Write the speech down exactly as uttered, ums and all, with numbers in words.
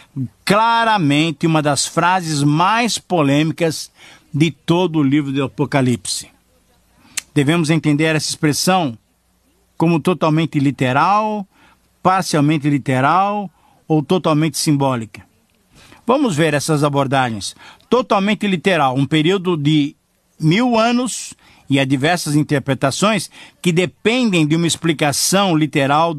claramente uma das frases mais polêmicas de todo o livro do Apocalipse. Devemos entender essa expressão como totalmente literal, parcialmente literal ou totalmente simbólica. Vamos ver essas abordagens. Totalmente literal, um período de mil anos, e há diversas interpretações que dependem de uma explicação literal